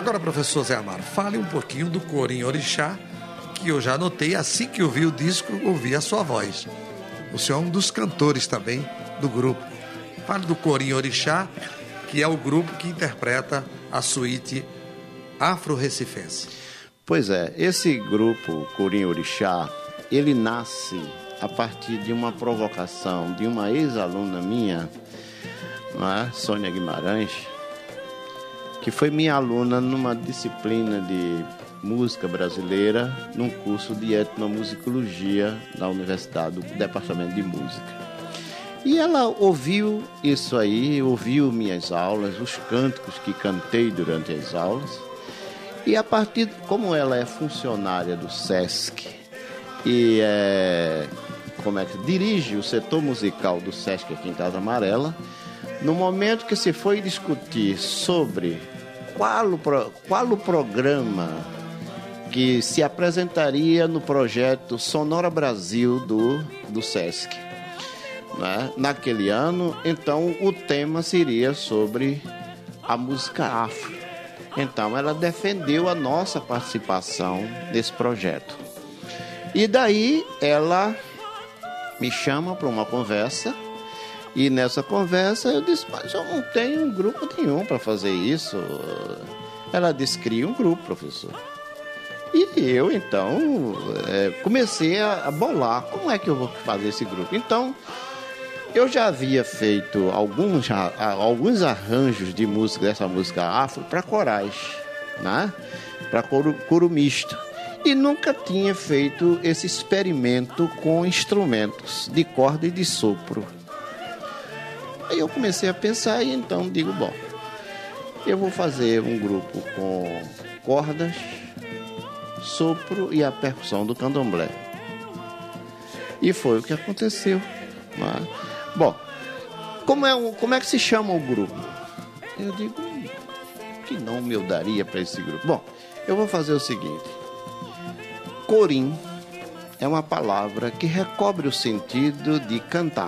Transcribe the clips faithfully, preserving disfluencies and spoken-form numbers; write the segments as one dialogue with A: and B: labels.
A: Agora, professor Zé Amaro, fale um pouquinho do Corim Orixá, que eu já notei, assim que eu vi o disco, ouvi a sua voz. O senhor é um dos cantores também do grupo. Fale do Corim Orixá, que é o grupo que interpreta a suíte afro-recifense.
B: Pois é, esse grupo Corim Orixá, ele nasce a partir de uma provocação de uma ex-aluna minha, não é? Sônia Guimarães, que foi minha aluna numa disciplina de música brasileira, num curso de etnomusicologia na Universidade do Departamento de Música. E ela ouviu isso aí, ouviu minhas aulas, os cânticos que cantei durante as aulas. E a partir, como ela é funcionária do SESC e é, como é que dirige o setor musical do SESC aqui em Casa Amarela, no momento que se foi discutir sobre qual o, qual o programa que se apresentaria no projeto Sonora Brasil do, do SESC, né? Naquele ano, então o tema seria sobre a música afro. Então ela defendeu a nossa participação nesse projeto. E daí ela me chama para uma conversa, e nessa conversa eu disse, mas eu não tenho um grupo nenhum para fazer isso. Ela disse, cria um grupo, professor. E eu, então, é, comecei a, a bolar, como é que eu vou fazer esse grupo? Então, eu já havia feito alguns, alguns arranjos de música, dessa música afro, para corais, né? Para coro, coro misto. E nunca tinha feito esse experimento com instrumentos de corda e de sopro. Aí eu comecei a pensar e então digo, bom, eu vou fazer um grupo com cordas, sopro e a percussão do candomblé. E foi o que aconteceu, né? Bom, como é, um, como é que se chama o grupo? Eu digo, que nome eu daria para esse grupo? Bom, eu vou fazer o seguinte. Corim é uma palavra que recobre o sentido de cantar.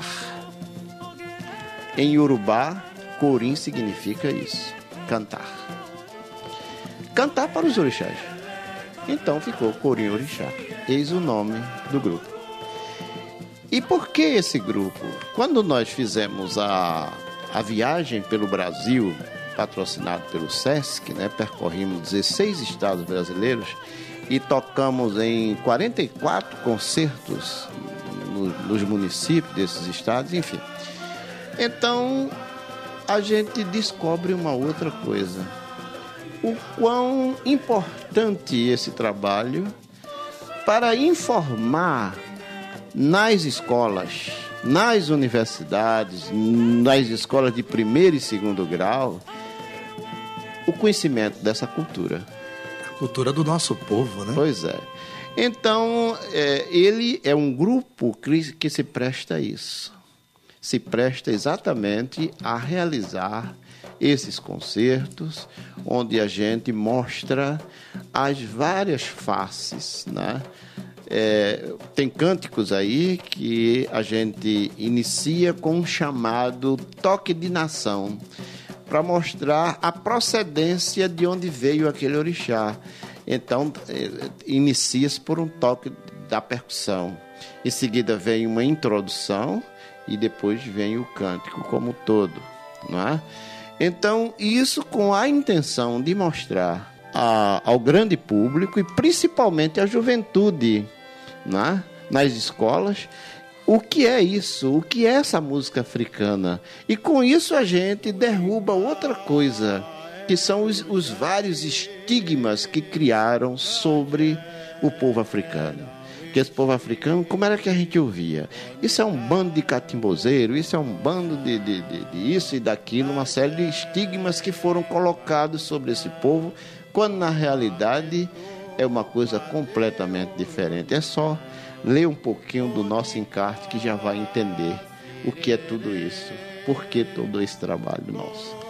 B: Em Iorubá, Corim significa isso, cantar. Cantar para os orixás. Então ficou Corim Orixá. Eis o nome do grupo. E por que esse grupo? Quando nós fizemos a, a viagem pelo Brasil, patrocinado pelo SESC, né, percorrimos dezesseis estados brasileiros e tocamos em quarenta e quatro concertos no, nos municípios desses estados, enfim. Então, a gente descobre uma outra coisa. O quão importante esse trabalho para informar nas escolas, nas universidades, nas escolas de primeiro e segundo grau, o conhecimento dessa cultura.
A: A cultura do nosso povo, né?
B: Pois é. Então, é, ele é um grupo que, que se presta a isso. Se presta exatamente a realizar esses concertos, onde a gente mostra as várias faces, né? É, tem cânticos aí que a gente inicia com um chamado toque de nação, para mostrar a procedência de onde veio aquele orixá. Então, inicia-se por um toque da percussão. Em seguida vem uma introdução e depois vem o cântico como um todo, não é? Então, isso com a intenção de mostrar a, ao grande público e principalmente à juventude, não é? Nas escolas, o que é isso, o que é essa música africana. E com isso a gente derruba outra coisa, que são os, os vários estigmas que criaram sobre o povo africano. Que esse povo africano, como era que a gente ouvia? Isso é um bando de catimbozeiro, isso é um bando de, de, de, de isso e daquilo, uma série de estigmas que foram colocados sobre esse povo, quando na realidade é uma coisa completamente diferente. É só ler um pouquinho do nosso encarte que já vai entender o que é tudo isso, por que todo esse trabalho nosso.